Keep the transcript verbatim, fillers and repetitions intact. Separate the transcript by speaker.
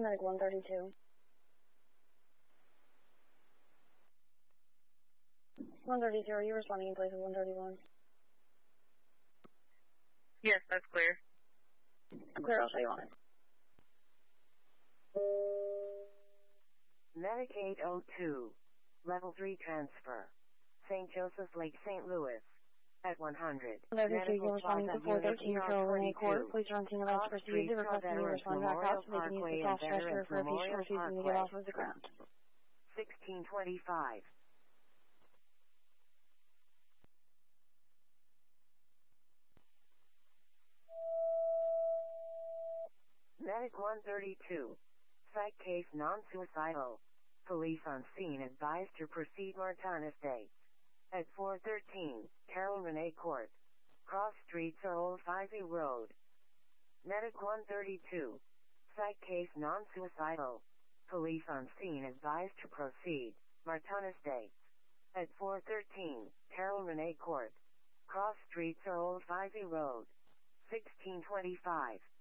Speaker 1: Medic one thirty-two. one thirty-two, are you responding in place of one thirty-one?
Speaker 2: Yes, that's clear.
Speaker 1: Clear, I'll show you on it.
Speaker 3: Medic eight oh two. Level three transfer. Saint Joseph Lake, Saint Louis. At one hundred.
Speaker 1: one thirty-two, you're responding to four thirteen Carolina Court. Please run team events to proceed. The requesting you respond back out so they can use the soft stretcher for a patient refusing to get off of the ground.
Speaker 3: sixteen twenty-five. Medic one thirty-two. Psych case non-suicidal. Police on scene advised to proceed Martin Estates. At four thirteen, Carol Renee Court. Cross streets are Old Fyvie Road. Medic one thirty-two. Psych case non-suicidal. Police on scene advised to proceed Martin Estates. At four thirteen, Carol Renee Court. Cross streets are Old Fyvie Road. sixteen twenty-five.